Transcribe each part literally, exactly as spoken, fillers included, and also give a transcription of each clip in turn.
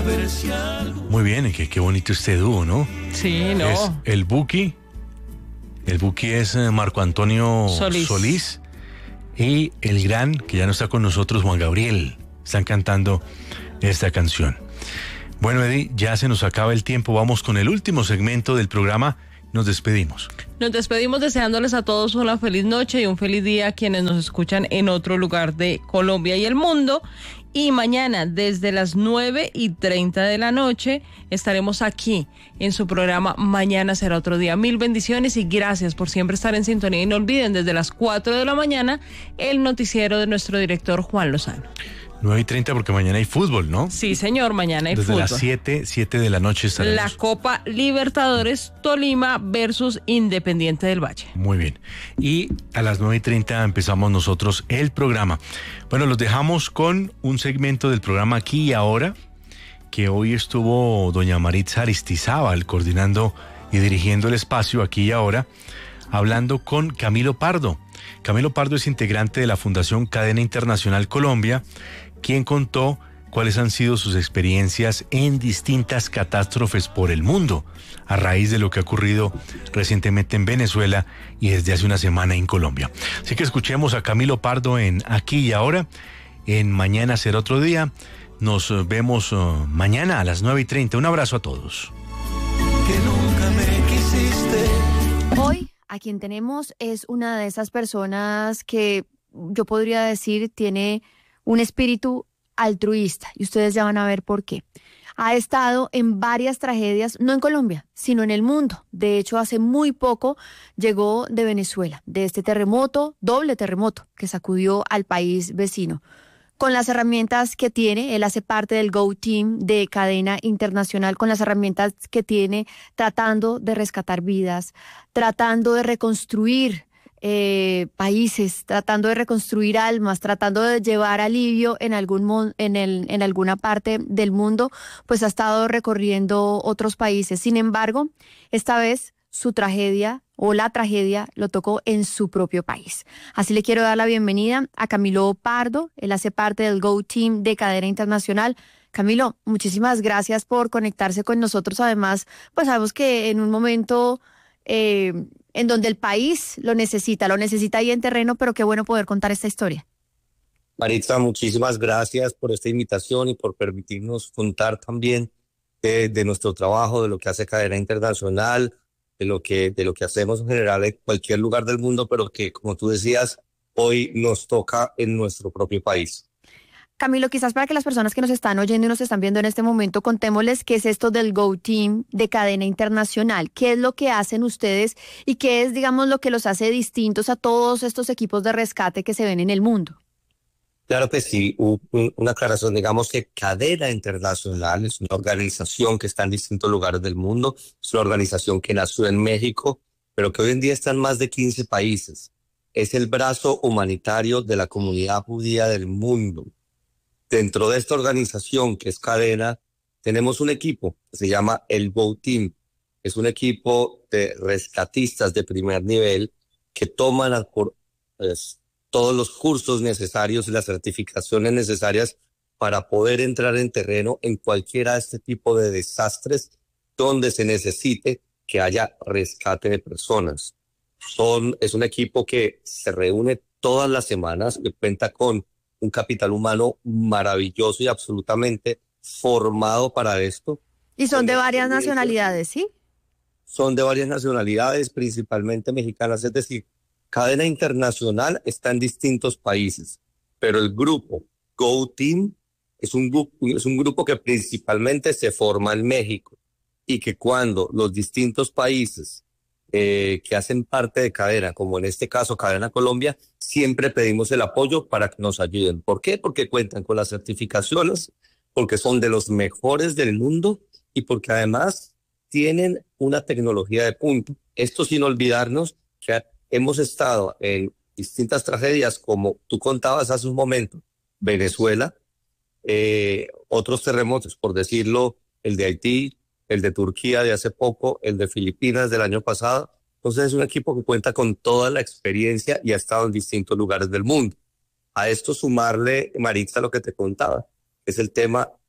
Muy bien, qué, qué bonito este dúo, ¿no? Sí, no. Es el Buki, el Buki es eh, Marco Antonio Solís. Solís y el gran, que ya no está con nosotros, Juan Gabriel, están cantando esta canción. Bueno, Eddie, ya se nos acaba el tiempo, vamos con el último segmento del programa, nos despedimos. Nos despedimos deseándoles a todos una feliz noche y un feliz día a quienes nos escuchan en otro lugar de Colombia y el mundo. Y mañana, desde las nueve y treinta de la noche, estaremos aquí en su programa Mañana será otro día. Mil bendiciones y gracias por siempre estar en sintonía. Y no olviden, desde las cuatro de la mañana, el noticiero de nuestro director Juan Lozano. nueve y treinta porque mañana hay fútbol, ¿no? Sí, señor, mañana hay Desde fútbol. las siete, siete de la noche estaremos. La Copa Libertadores Tolima versus Independiente del Valle. Muy bien. Y a las nueve y treinta empezamos nosotros el programa. Bueno, los dejamos con un segmento del programa Aquí y Ahora, que hoy estuvo doña Maritza Aristizábal coordinando y dirigiendo el espacio Aquí y Ahora, hablando con Camilo Pardo. Camilo Pardo es integrante de la Fundación Cadena Internacional Colombia, quien contó cuáles han sido sus experiencias en distintas catástrofes por el mundo, a raíz de lo que ha ocurrido recientemente en Venezuela y desde hace una semana en Colombia. Así que escuchemos a Camilo Pardo en Aquí y Ahora, en Mañana será otro día. Nos vemos uh, mañana a las nueve y treinta. Un abrazo a todos. Que nunca me quisiste. Hoy a quien tenemos es una de esas personas que yo podría decir tiene un espíritu altruista y ustedes ya van a ver por qué. Ha estado en varias tragedias, no en Colombia, sino en el mundo. De hecho, hace muy poco llegó de Venezuela, de este terremoto, doble terremoto, que sacudió al país vecino. Con las herramientas que tiene, él hace parte del Go Team de Cadena Internacional, con las herramientas que tiene, tratando de rescatar vidas, tratando de reconstruir Eh, países, tratando de reconstruir almas, tratando de llevar alivio en algún mon- en, el, en alguna parte del mundo, pues ha estado recorriendo otros países. Sin embargo, esta vez su tragedia o la tragedia lo tocó en su propio país. Así le quiero dar la bienvenida a Camilo Pardo. Él hace parte del Go Team de Cadena Internacional. Camilo, muchísimas gracias por conectarse con nosotros. Además, pues sabemos que en un momento eh, en donde el país lo necesita, lo necesita ahí en terreno, pero qué bueno poder contar esta historia. Maritza, muchísimas gracias por esta invitación y por permitirnos contar también de, de nuestro trabajo, de lo que hace Cadena Internacional, de lo que, de lo que hacemos en general en cualquier lugar del mundo, pero que, como tú decías, hoy nos toca en nuestro propio país. Camilo, quizás para que las personas que nos están oyendo y nos están viendo en este momento, contémosles qué es esto del Go Team de Cadena Internacional, qué es lo que hacen ustedes y qué es, digamos, lo que los hace distintos a todos estos equipos de rescate que se ven en el mundo. Claro que sí, un, un, una aclaración, digamos que Cadena Internacional es una organización que está en distintos lugares del mundo, es una organización que nació en México, pero que hoy en día está en más de quince países. Es el brazo humanitario de la comunidad judía del mundo. Dentro de esta organización, que es Cadena, tenemos un equipo que se llama el Go Team. Es un equipo de rescatistas de primer nivel que toman a, por, pues, todos los cursos necesarios y las certificaciones necesarias para poder entrar en terreno en cualquiera de este tipo de desastres donde se necesite que haya rescate de personas. Son, es un equipo que se reúne todas las semanas, que cuenta con un capital humano maravilloso y absolutamente formado para esto. Y son de varias nacionalidades, ¿sí? Son de varias nacionalidades, principalmente mexicanas, es decir, Cadena Internacional está en distintos países, pero el grupo Go Team es un, es un grupo que principalmente se forma en México y que cuando los distintos países Eh, que hacen parte de Cadena, como en este caso Cadena Colombia, siempre pedimos el apoyo para que nos ayuden. ¿Por qué? Porque cuentan con las certificaciones, porque son de los mejores del mundo y porque además tienen una tecnología de punta. Esto sin olvidarnos que hemos estado en distintas tragedias, como tú contabas hace un momento, Venezuela, eh, otros terremotos, por decirlo, el de Haití, el de Turquía de hace poco, el de Filipinas del año pasado. Entonces es un equipo que cuenta con toda la experiencia y ha estado en distintos lugares del mundo. A esto sumarle, Maritza, lo que te contaba, es el tema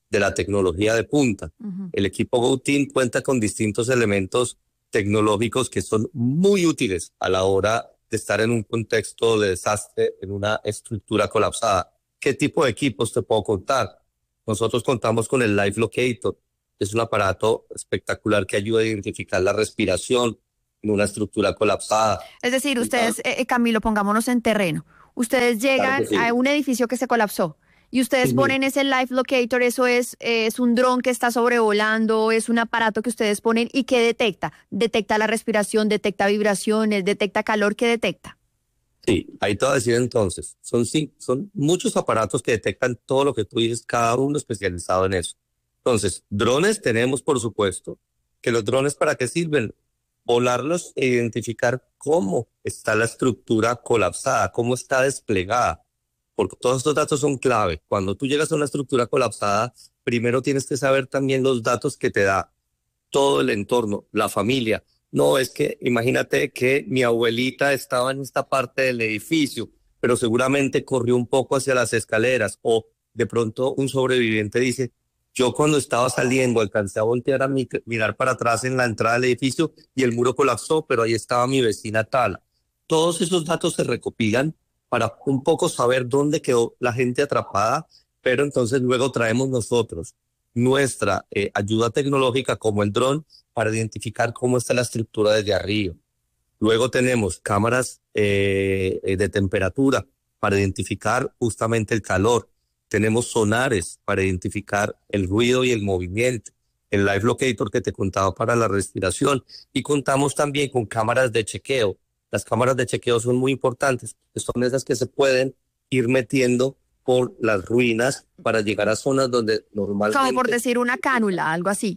de la tecnología de punta. Ujú. El equipo GoTeam cuenta con distintos elementos tecnológicos que son muy útiles a la hora de estar en un contexto de desastre, en una estructura colapsada. ¿Qué tipo de equipos te puedo contar? Nosotros contamos con el Life Locator. Es un aparato espectacular que ayuda a identificar la respiración en una estructura colapsada. Es decir, ustedes, eh, Camilo, pongámonos en terreno. Ustedes llegan Claro que sí. a un edificio que se colapsó y ustedes Ujú. ponen ese Life Locator. Eso es, eh, es un dron que está sobrevolando, es un aparato que ustedes ponen y ¿qué detecta? Detecta la respiración, detecta vibraciones, detecta calor, ¿qué detecta? Sí, ahí te voy a decir entonces, son, sí, son muchos aparatos que detectan todo lo que tú dices, cada uno especializado en eso. Entonces, drones tenemos, por supuesto, que los drones ¿para qué sirven? Volarlos e identificar cómo está la estructura colapsada, cómo está desplegada, porque todos estos datos son clave. Cuando tú llegas a una estructura colapsada, primero tienes que saber también los datos que te da todo el entorno, la familia. No, es que imagínate que mi abuelita estaba en esta parte del edificio, pero seguramente corrió un poco hacia las escaleras, o de pronto un sobreviviente dice, yo cuando estaba saliendo alcancé a voltear a mi- mirar para atrás en la entrada del edificio y el muro colapsó, pero ahí estaba mi vecina tal. Todos esos datos se recopilan para un poco saber dónde quedó la gente atrapada, pero entonces luego traemos nosotros nuestra eh, ayuda tecnológica como el dron para identificar cómo está la estructura desde arriba. Luego tenemos cámaras eh, eh, de temperatura para identificar justamente el calor. Tenemos sonares para identificar el ruido y el movimiento. El Life Locator que te contaba para la respiración. Y contamos también con cámaras de chequeo. Las cámaras de chequeo son muy importantes. Son esas que se pueden ir metiendo por las ruinas para llegar a zonas donde normalmente... Como por decir una cánula, algo así.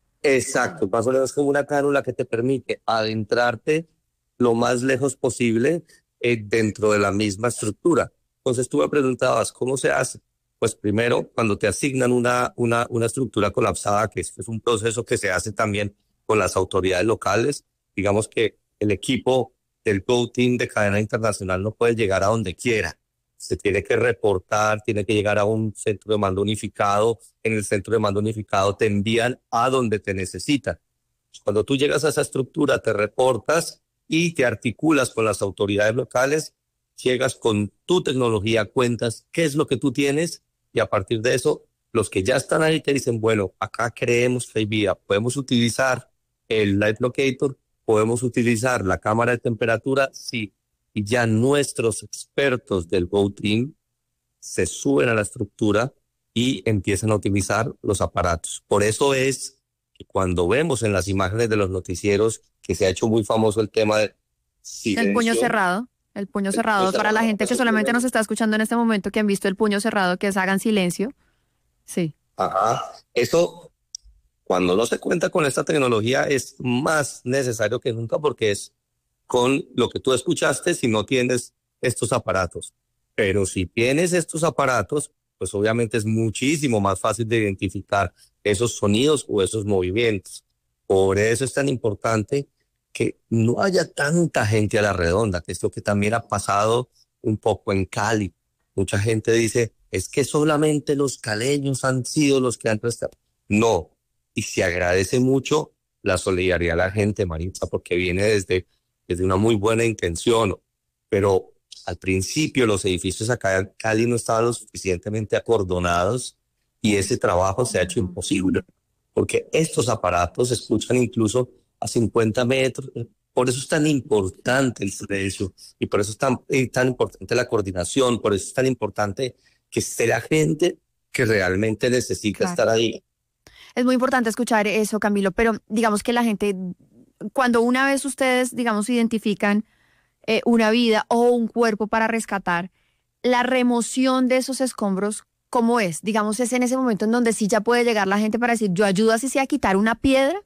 Exacto, más o menos como una cánula que te permite adentrarte lo más lejos posible eh, dentro de la misma estructura. Entonces tú me preguntabas, ¿cómo se hace? Pues primero, cuando te asignan una, una, una estructura colapsada, que es, es un proceso que se hace también con las autoridades locales, digamos que el equipo del GoTeam de cadena internacional no puede llegar a donde quiera. Se tiene que reportar, tiene que llegar a un centro de mando unificado. En el centro de mando unificado te envían a donde te necesitan. Cuando tú llegas a esa estructura, te reportas y te articulas con las autoridades locales, llegas con tu tecnología, cuentas qué es lo que tú tienes y a partir de eso, los que ya están ahí te dicen, bueno, acá creemos que hay vida, podemos utilizar el Life Locator, podemos utilizar la cámara de temperatura, sí. Y ya nuestros expertos del GoTeam se suben a la estructura y empiezan a utilizar los aparatos. Por eso es que cuando vemos en las imágenes de los noticieros que se ha hecho muy famoso el tema de silencio. El puño cerrado. El puño cerrado. puño Para la cerrado, gente que eso solamente primero. nos está escuchando en este momento, que han visto el puño cerrado, que es hagan silencio. Sí. Ajá. Eso, cuando no se cuenta con esta tecnología, es más necesario que nunca porque es con lo que tú escuchaste si no tienes estos aparatos. Pero si tienes estos aparatos, pues obviamente es muchísimo más fácil de identificar esos sonidos o esos movimientos. Por eso es tan importante que no haya tanta gente a la redonda, que es lo que también ha pasado un poco en Cali. Mucha gente dice, es que solamente los caleños han sido los que han prestado. No, y se agradece mucho la solidaridad de la gente, Maritza, porque viene desde desde una muy buena intención, pero al principio los edificios acá en Cali no estaban lo suficientemente acordonados y ese trabajo se ha hecho imposible, porque estos aparatos se escuchan incluso a cincuenta metros, por eso es tan importante el silencio y por eso es tan, eh, tan importante la coordinación, por eso es tan importante que esté la gente que realmente necesita Claro. estar ahí. Es muy importante escuchar eso, Camilo, pero digamos que la gente, cuando una vez ustedes, digamos, identifican eh, una vida o un cuerpo para rescatar, la remoción de esos escombros, ¿cómo es? Digamos, es en ese momento en donde sí ya puede llegar la gente para decir, yo ayudo así sea a quitar una piedra.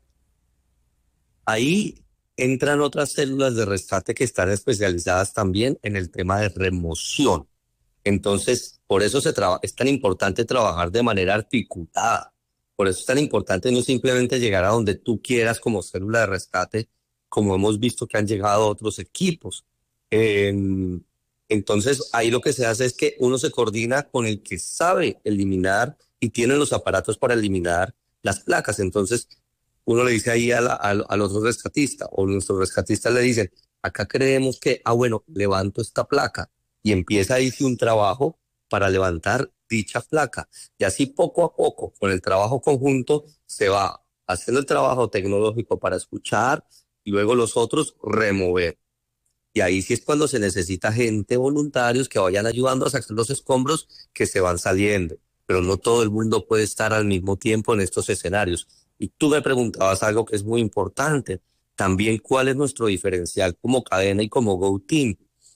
Ahí entran otras células de rescate que están especializadas también en el tema de remoción. Entonces, por eso se traba- es tan importante trabajar de manera articulada. Por eso es tan importante no simplemente llegar a donde tú quieras como célula de rescate, como hemos visto que han llegado otros equipos. Eh, entonces, ahí lo que se hace es que uno se coordina con el que sabe eliminar y tienen los aparatos para eliminar las placas. Entonces, uno le dice ahí a la, al, al otro rescatista, o nuestros rescatistas le dicen, acá creemos que, ah, bueno, levanto esta placa, y empieza ahí sí un trabajo para levantar dicha placa. Y así poco a poco, con el trabajo conjunto, se va haciendo el trabajo tecnológico para escuchar, y luego los otros remover. Y ahí sí es cuando se necesita gente, voluntarios, que vayan ayudando a sacar los escombros que se van saliendo. Pero no todo el mundo puede estar al mismo tiempo en estos escenarios. Y tú me preguntabas algo que es muy importante. También, ¿cuál es nuestro diferencial como cadena y como GoTeam?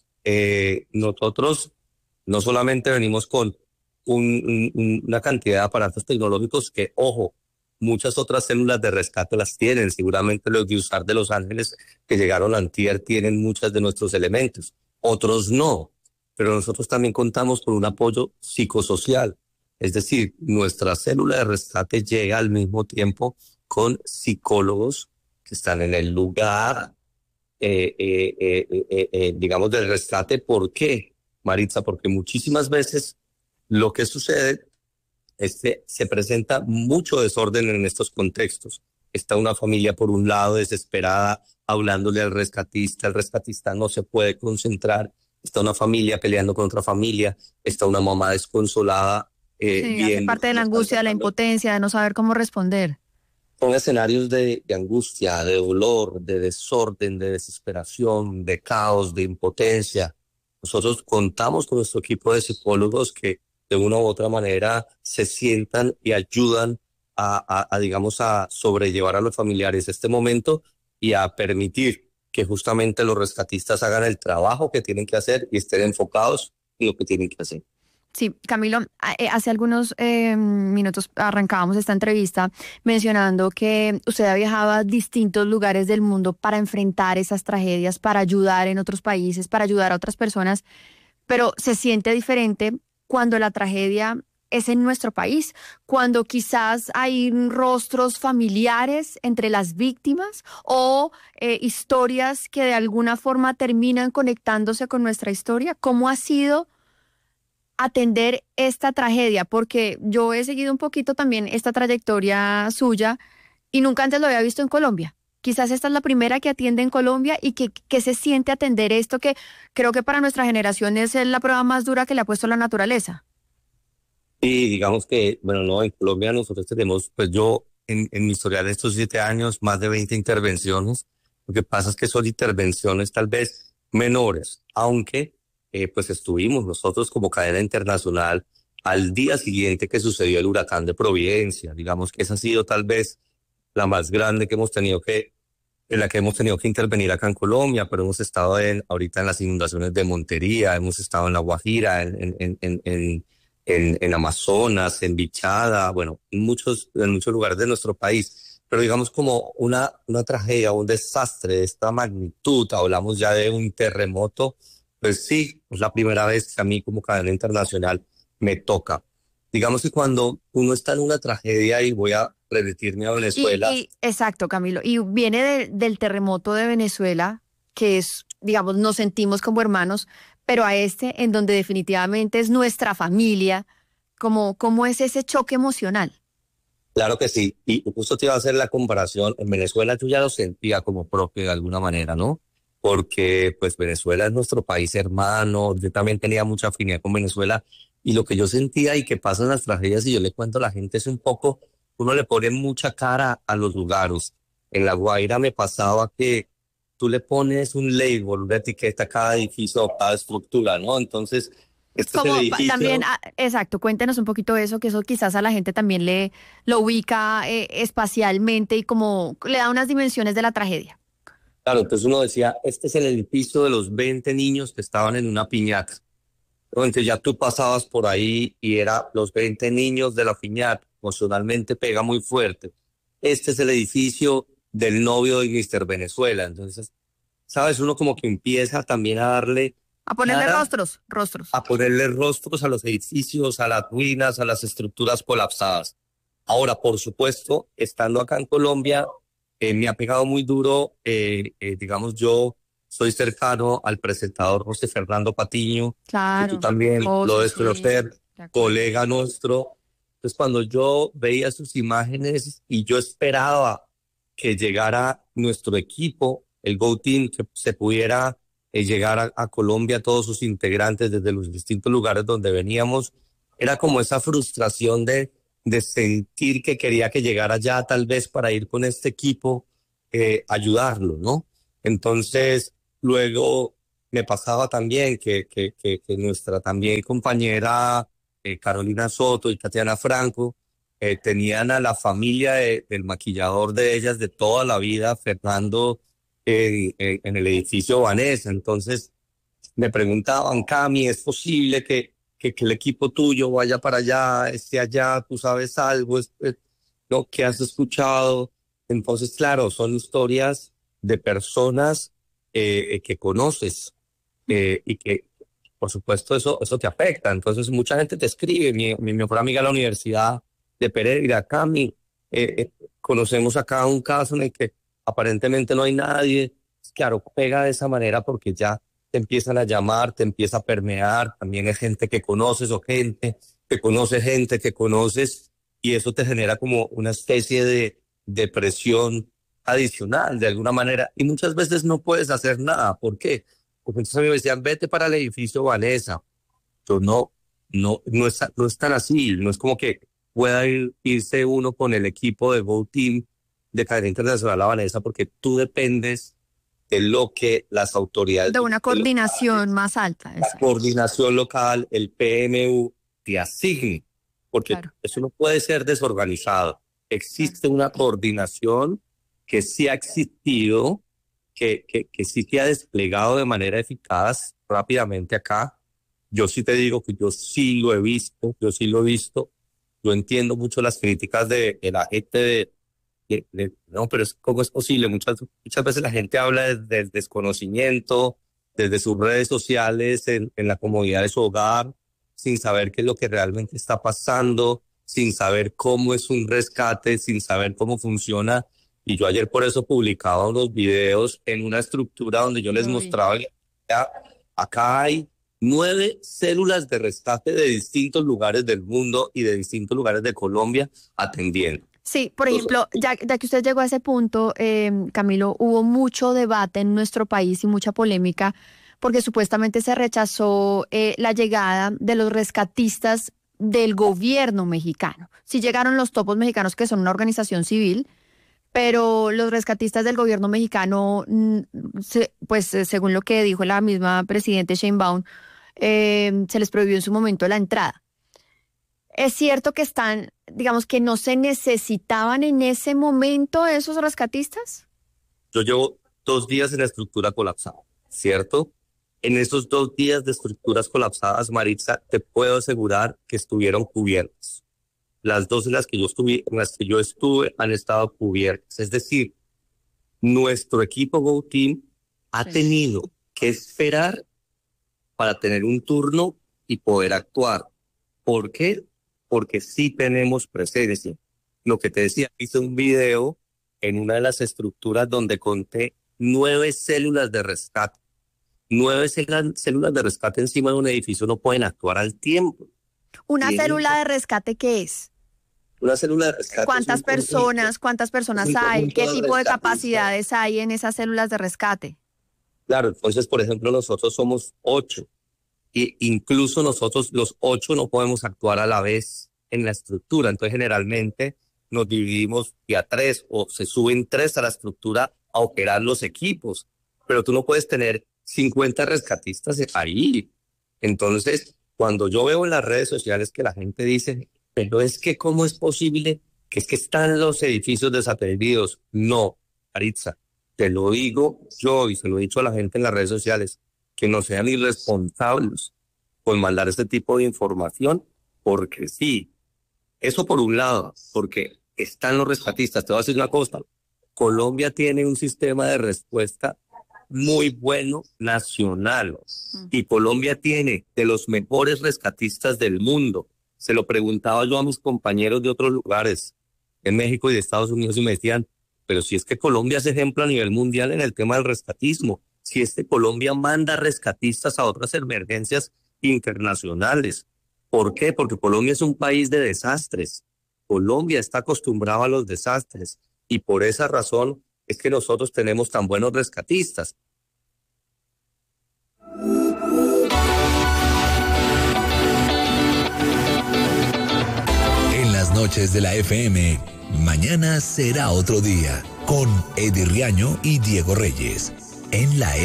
Eh, nosotros no solamente venimos con un, un, una cantidad de aparatos tecnológicos que, ojo, muchas otras células de rescate las tienen. Seguramente los de U S A R de Los Ángeles que llegaron antier tienen muchos de nuestros elementos. Otros no. Pero nosotros también contamos con un apoyo psicosocial. Es decir, nuestra célula de rescate llega al mismo tiempo con psicólogos que están en el lugar, eh, eh, eh, eh, eh, digamos, del rescate. ¿Por qué, Maritza? Porque muchísimas veces lo que sucede es que se presenta mucho desorden en estos contextos. Está una familia por un lado desesperada hablándole al rescatista, el rescatista no se puede concentrar, está una familia peleando con otra familia, está una mamá desconsolada. Eh, Sí, bien, hace parte de la angustia, de la impotencia, de no saber cómo responder. Son escenarios de, de angustia, de dolor, de desorden, de desesperación, de caos, de impotencia. Nosotros contamos con nuestro equipo de psicólogos que de una u otra manera se sientan y ayudan a, a, a, digamos, a sobrellevar a los familiares este momento y a permitir que justamente los rescatistas hagan el trabajo que tienen que hacer y estén enfocados en lo que tienen que hacer. Sí, Camilo, hace algunos eh, minutos arrancábamos esta entrevista mencionando que usted ha viajado a distintos lugares del mundo para enfrentar esas tragedias, para ayudar en otros países, para ayudar a otras personas, pero se siente diferente cuando la tragedia es en nuestro país, cuando quizás hay rostros familiares entre las víctimas o eh, historias que de alguna forma terminan conectándose con nuestra historia. ¿Cómo ha sido atender esta tragedia? Porque yo he seguido un poquito también esta trayectoria suya y nunca antes lo había visto en Colombia. Quizás esta es la primera que atiende en Colombia y que, que se siente atender esto que creo que para nuestra generación es la prueba más dura que le ha puesto la naturaleza. Y digamos que, bueno, no, en Colombia nosotros tenemos, pues yo en, en mi historial de estos siete años, más de veinte intervenciones. Lo que pasa es que son intervenciones tal vez menores, aunque eh, pues estuvimos nosotros como cadena internacional al día siguiente que sucedió el huracán de Providencia. Digamos que esa ha sido tal vez la más grande que hemos tenido que, en la que hemos tenido que intervenir acá en Colombia, pero hemos estado en, ahorita en las inundaciones de Montería, hemos estado en La Guajira, en, en, en, en En, en Amazonas, en Bichada, bueno, en muchos, en muchos lugares de nuestro país. Pero digamos como una, una tragedia, un desastre de esta magnitud, hablamos ya de un terremoto, pues sí, es la primera vez que a mí como cadena internacional me toca. Digamos que cuando uno está en una tragedia, y voy a remitirme a Venezuela. Y, y, exacto, Camilo, y viene de, del terremoto de Venezuela, que es, digamos, nos sentimos como hermanos, pero a este, en donde definitivamente es nuestra familia, ¿cómo, cómo es ese choque emocional? Claro que sí, y justo te iba a hacer la comparación. En Venezuela yo ya lo sentía como propio de alguna manera, ¿no? Porque pues Venezuela es nuestro país hermano, yo también tenía mucha afinidad con Venezuela, y lo que yo sentía y que pasa en las tragedias, y yo le cuento a la gente, es un poco, uno le pone mucha cara a los lugares. En La Guaira me pasaba que tú le pones un label, una etiqueta a cada edificio, a cada estructura, ¿no? Entonces, este Como es el edificio. También, ah, exacto, cuéntenos un poquito eso, que eso quizás a la gente también le lo ubica eh, espacialmente y como le da unas dimensiones de la tragedia. Claro, entonces uno decía, este es el edificio de los veinte niños que estaban en una piñata. Entonces ya tú pasabas por ahí y era los veinte niños de la piñata, emocionalmente pega muy fuerte. Este es el edificio del novio de míster Venezuela. Entonces, ¿sabes? Uno como que empieza también a darle... A ponerle cara, rostros, rostros. A ponerle rostros a los edificios, a las ruinas, a las estructuras colapsadas. Ahora, por supuesto, estando acá en Colombia, eh, me ha pegado muy duro, eh, eh, digamos, yo soy cercano al presentador José Fernando Patiño, Claro. que tú también José, lo debes sí, conocer, de acuerdo. colega nuestro. Entonces, cuando yo veía sus imágenes y yo esperaba que llegara nuestro equipo, el Go Team, que se pudiera eh, llegar a, a Colombia, todos sus integrantes desde los distintos lugares donde veníamos, era como esa frustración de, de sentir que quería que llegara ya tal vez para ir con este equipo, eh, ayudarlo, ¿no? Entonces, luego me pasaba también que, que, que, que nuestra también compañera eh, Carolina Soto y Tatiana Franco eh, tenían a la familia de, del maquillador de ellas de toda la vida, Fernando, eh, eh, en el edificio Vanessa. Entonces me preguntaban, Cami, ¿es posible que, que, que el equipo tuyo vaya para allá, esté allá, tú sabes algo, es, es, ¿no? ¿Qué has escuchado? Entonces, claro, son historias de personas eh, que conoces eh, y que, por supuesto, eso, eso te afecta. Entonces, mucha gente te escribe. Mi, mi mejor amiga de la Universidad de Pereira, Cami, eh, eh, conocemos acá un caso en el que aparentemente no hay nadie. Claro, pega de esa manera porque ya te empiezan a llamar, te empieza a permear. También es gente que conoces o gente que conoce gente que conoces y eso te genera como una especie de depresión adicional de alguna manera y muchas veces no puedes hacer nada. ¿Por qué? Porque entonces a mí me decían, vete para el edificio Vanessa. Yo no, no, no es, no es tan así. No es como que pueda ir, irse uno con el equipo de Go Team de Cadena Internacional a Vanessa porque tú dependes de lo que las autoridades... De una coordinación más alta. La coordinación local, el P M U, te asigne. Porque claro, eso no puede ser desorganizado. Existe claro, una coordinación que sí ha existido, que, que, que sí se ha desplegado de manera eficaz rápidamente acá. Yo sí te digo que yo sí lo he visto, yo sí lo he visto. Yo entiendo mucho las críticas de, de la gente de, de, de no, pero es, ¿cómo es posible? Muchas, muchas veces la gente habla desde el desconocimiento, desde sus redes sociales, en, en la comodidad de su hogar, sin saber qué es lo que realmente está pasando, sin saber cómo es un rescate, sin saber cómo funciona. Y yo ayer por eso publicaba unos videos en una estructura donde yo les Uy. mostraba, ya, acá hay nueve células de rescate de distintos lugares del mundo y de distintos lugares de Colombia atendiendo. Sí, por ejemplo, ya, ya que usted llegó a ese punto, eh, Camilo, hubo mucho debate en nuestro país y mucha polémica porque supuestamente se rechazó eh, la llegada de los rescatistas del gobierno mexicano. Sí llegaron los topos mexicanos, que son una organización civil, pero los rescatistas del gobierno mexicano, pues según lo que dijo la misma presidente Sheinbaum, eh, se les prohibió en su momento la entrada. ¿Es cierto que están, digamos, que no se necesitaban en ese momento esos rescatistas? Yo llevo dos días en la estructura colapsada, ¿cierto? En esos dos días de estructuras colapsadas, Maritza, te puedo asegurar que estuvieron cubiertas. Las dos en las que yo estuve, en las que yo estuve han estado cubiertas. Es decir, nuestro equipo Go Team ha sí. tenido que esperar para tener un turno y poder actuar. ¿Por qué? Porque sí tenemos presencia. Lo que te decía, hice un video en una de las estructuras donde conté nueve células de rescate. Nueve células de rescate encima de un edificio no pueden actuar al tiempo. ¿Una ¿Sí? célula de rescate qué es? Una célula de rescate. ¿Cuántas personas, cuántas personas hay? ¿Qué tipo de capacidades hay en esas células de rescate? Claro, entonces, por ejemplo, nosotros somos ocho. E incluso nosotros los ocho no podemos actuar a la vez en la estructura. Entonces, generalmente nos dividimos de a tres o se suben tres a la estructura a operar los equipos. Pero tú no puedes tener cincuenta rescatistas ahí. Entonces, cuando yo veo en las redes sociales que la gente dice, pero es que ¿cómo es posible que es que están los edificios desatendidos? No, Maritza, te lo digo yo y se lo he dicho a la gente en las redes sociales, que no sean irresponsables por mandar este tipo de información, porque sí, eso por un lado, porque están los rescatistas. Te voy a decir una cosa, Colombia tiene un sistema de respuesta muy bueno nacional y Colombia tiene de los mejores rescatistas del mundo. Se lo preguntaba yo a mis compañeros de otros lugares en México y de Estados Unidos y me decían, pero si es que Colombia es ejemplo a nivel mundial en el tema del rescatismo, si es que Colombia manda rescatistas a otras emergencias internacionales. ¿Por qué? Porque Colombia es un país de desastres. Colombia está acostumbrado a los desastres y por esa razón es que nosotros tenemos tan buenos rescatistas. En las noches de la F M, mañana será otro día, con Eddie Riaño y Diego Reyes, en la